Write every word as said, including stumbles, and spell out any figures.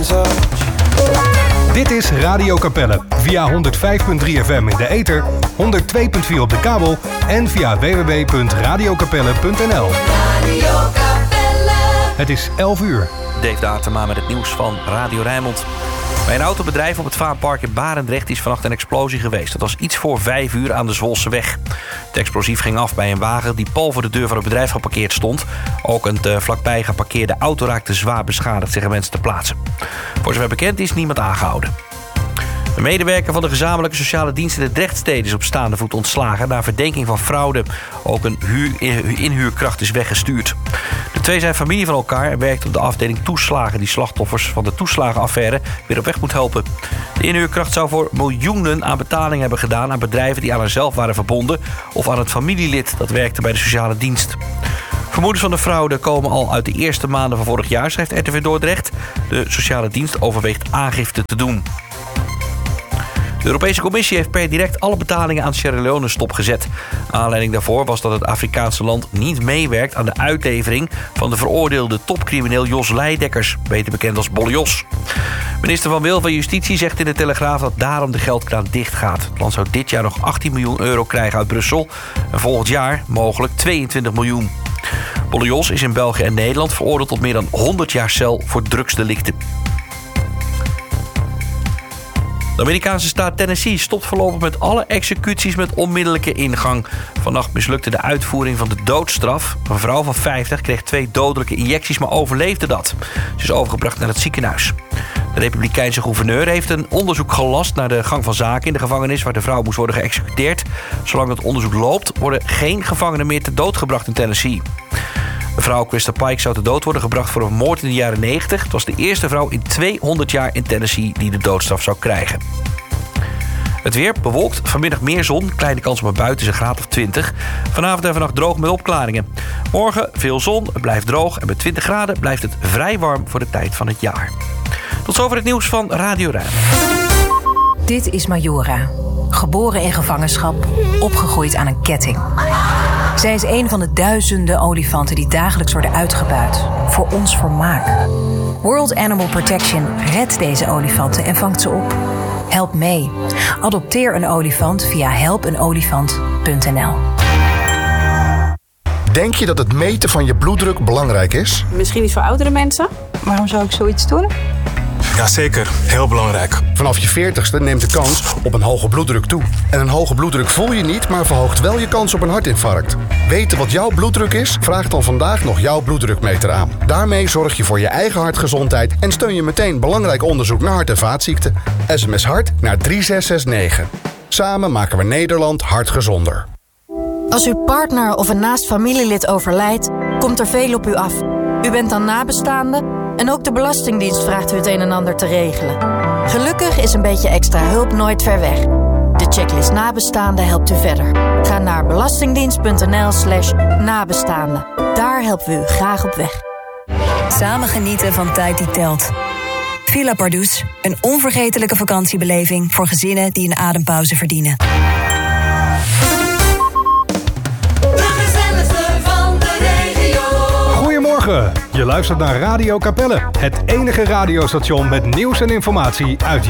Dit is Radio Capelle via honderd vijf komma drie F M in de ether, honderd twee komma vier op de kabel en via w w w punt radio capelle punt n l. Radio Capelle. Het is elf uur. Dave Datema met het nieuws van Radio Rijnmond. Bij een autobedrijf op het Vaanpark in Barendrecht is vannacht een explosie geweest. Dat was iets voor vijf uur aan de Zwolseweg. Het explosief ging af bij een wagen die pal voor de deur van het bedrijf geparkeerd stond. Ook een te vlakbij geparkeerde auto raakte zwaar beschadigd, zeggen mensen ter plaatse. Voor zover bekend is niemand aangehouden. De medewerker van de gezamenlijke sociale dienst in de Drechtstede is op staande voet ontslagen na verdenking van fraude. Ook een huur, inhuurkracht is weggestuurd. De twee zijn familie van elkaar en werkt op de afdeling toeslagen die slachtoffers van de toeslagenaffaire weer op weg moet helpen. De inhuurkracht zou voor miljoenen aan betaling hebben gedaan aan bedrijven die aan haarzelf waren verbonden of aan het familielid dat werkte bij de sociale dienst. Vermoedens van de fraude komen al uit de eerste maanden van vorig jaar, schrijft R T V Dordrecht. De sociale dienst overweegt aangifte te doen. De Europese Commissie heeft per direct alle betalingen aan Sierra Leone stopgezet. Aanleiding daarvoor was dat het Afrikaanse land niet meewerkt aan de uitlevering van de veroordeelde topcrimineel Jos Leidekkers, beter bekend als Bolle Jos. Minister Van Wil van Justitie zegt in de Telegraaf dat daarom de geldkraan dicht gaat. Het land zou dit jaar nog achttien miljoen euro krijgen uit Brussel en volgend jaar mogelijk tweeëntwintig miljoen. Bolle Jos is in België en Nederland veroordeeld tot meer dan honderd jaar cel voor drugsdelicten. De Amerikaanse staat Tennessee stopt voorlopig met alle executies met onmiddellijke ingang. Vannacht mislukte de uitvoering van de doodstraf. Een vrouw van vijftig kreeg twee dodelijke injecties, maar overleefde dat. Ze is overgebracht naar het ziekenhuis. De republikeinse gouverneur heeft een onderzoek gelast naar de gang van zaken in de gevangenis waar de vrouw moest worden geëxecuteerd. Zolang dat onderzoek loopt, worden geen gevangenen meer te dood gebracht in Tennessee. Mevrouw Krista Pike zou te dood worden gebracht voor een moord in de jaren negentig. Het was de eerste vrouw in tweehonderd jaar in Tennessee die de doodstraf zou krijgen. Het weer bewolkt, vanmiddag meer zon, kleine kans op een bui, is een graad of twintig. Vanavond en vannacht droog met opklaringen. Morgen veel zon, het blijft droog en met twintig graden blijft het vrij warm voor de tijd van het jaar. Tot zover het nieuws van Radio Rijn. Dit is Majora. Geboren in gevangenschap, opgegroeid aan een ketting. Zij is een van de duizenden olifanten die dagelijks worden uitgebuit. Voor ons vermaak. World Animal Protection redt deze olifanten en vangt ze op. Help mee. Adopteer een olifant via help een olifant punt n l. Denk je dat het meten van je bloeddruk belangrijk is? Misschien niet voor oudere mensen. Waarom zou ik zoiets doen? Jazeker, heel belangrijk. Vanaf je veertigste neemt de kans op een hoge bloeddruk toe. En een hoge bloeddruk voel je niet, maar verhoogt wel je kans op een hartinfarct. Weten wat jouw bloeddruk is? Vraag dan vandaag nog jouw bloeddrukmeter aan. Daarmee zorg je voor je eigen hartgezondheid en steun je meteen belangrijk onderzoek naar hart- en vaatziekten. S M S hart naar drie zes zes negen. Samen maken we Nederland hartgezonder. Als uw partner of een naast familielid overlijdt, komt er veel op u af. U bent dan nabestaande en ook de Belastingdienst vraagt u het een en ander te regelen. Gelukkig is een beetje extra hulp nooit ver weg. De checklist nabestaande helpt u verder. Ga naar belastingdienst punt n l slash nabestaande. Daar helpen we u graag op weg. Samen genieten van tijd die telt. Villa Pardoes, een onvergetelijke vakantiebeleving voor gezinnen die een adempauze verdienen. Goedemorgen, je luistert naar Radio Capelle, het enige radiostation met nieuws en informatie uit